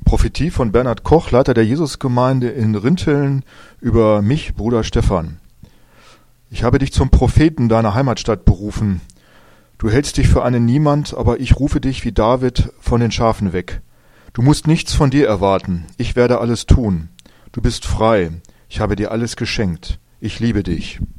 Prophetie von Bernhard Koch, Leiter der Jesusgemeinde in Rinteln, über mich, Bruder Stefan. Ich habe dich zum Propheten deiner Heimatstadt berufen. Du hältst dich für einen Niemand, aber ich rufe dich wie David von den Schafen weg. Du musst nichts von dir erwarten. Ich werde alles tun. Du bist frei. Ich habe dir alles geschenkt. Ich liebe dich.